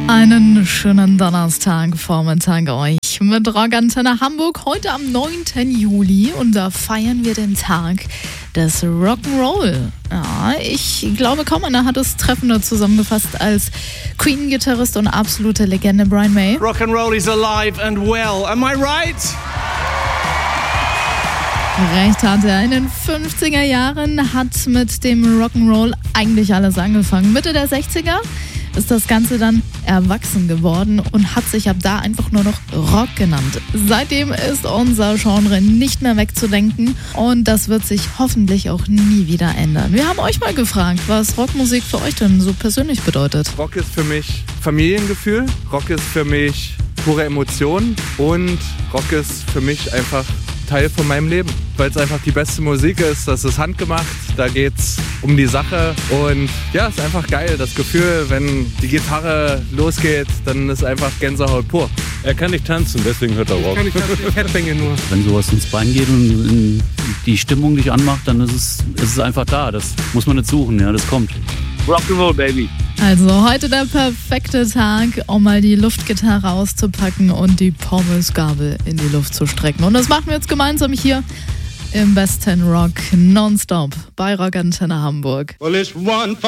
Einen schönen Donnerstagvormittag euch mit Rockantenne Hamburg. Heute am 9. Juli und da feiern wir den Tag des Rock'n'Roll. Ja, ich glaube, kaum einer hat es treffender zusammengefasst als Queen-Gitarrist und absolute Legende Brian May. Rock'n'Roll is alive and well, am I right? Recht hat er. In den 50er Jahren hat mit dem Rock'n'Roll eigentlich alles angefangen. Mitte der 60er ist das Ganze dann erwachsen geworden und hat sich ab da einfach nur noch Rock genannt. Seitdem ist unser Genre nicht mehr wegzudenken und das wird sich hoffentlich auch nie wieder ändern. Wir haben euch mal gefragt, was Rockmusik für euch denn so persönlich bedeutet. Rock ist für mich Familiengefühl, Rock ist für mich pure Emotion und Rock ist für mich einfach Teil von meinem Leben, weil es einfach die beste Musik ist, das ist handgemacht, da geht's um die Sache und ja, es ist einfach geil, das Gefühl, wenn die Gitarre losgeht, dann ist einfach Gänsehaut pur. Er kann nicht tanzen, deswegen hört er Rock. Ich Headbänge nur. Wenn sowas ins Bein geht und die Stimmung dich anmacht, dann ist es einfach da, das muss man nicht suchen, ja, das kommt. Rock'n'Roll, Baby. Also heute der perfekte Tag, um mal die Luftgitarre auszupacken und die Pommesgabel in die Luft zu strecken. Und das machen wir jetzt gemeinsam hier im besten Rock nonstop bei Rockantenne Hamburg. Well, it's one